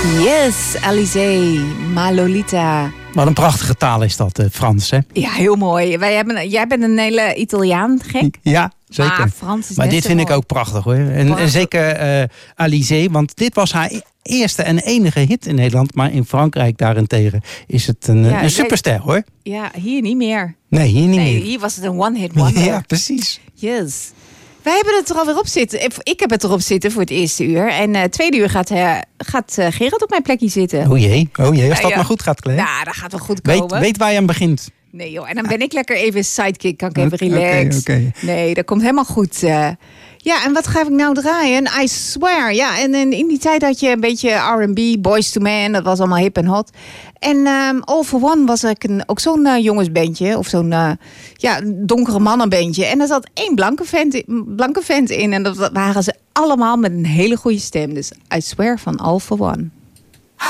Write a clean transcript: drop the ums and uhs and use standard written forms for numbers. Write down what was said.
Yes, Alizé, Ma Lolita. Wat een prachtige taal is dat, Frans, hè? Ja, heel mooi. Jij bent een hele Italiaan gek. Ja, zeker. Maar Frans is maar net dit zo vind ik mooi. ook prachtig, hoor. En zeker Alizé, want dit was haar eerste en enige hit in Nederland. Maar in Frankrijk daarentegen is het een superster, hoor. Ja, hier niet meer. Nee, hier niet meer. Hier was het een one-hit wonder. Ja, precies. Yes. Wij hebben het er alweer op zitten. Ik heb het erop zitten voor het eerste uur. En tweede uur gaat Gerard op mijn plekje zitten. Oh jee, als dat maar goed gaat, Claire. Ja, dat gaat wel goed komen. Weet waar je aan begint. Nee joh, en dan ben ik lekker even sidekick. Kan ik even relaxed. Okay. Nee, dat komt helemaal goed. Ja, en wat ga ik nou draaien? I Swear. Ja, en in die tijd had je een beetje R&B, Boyz II Men. Dat was allemaal hip en hot. En All For One was ook zo'n jongensbandje. Of zo'n donkere mannenbandje. En er zat één blanke vent in. En dat waren ze allemaal met een hele goede stem. Dus I Swear van All For One.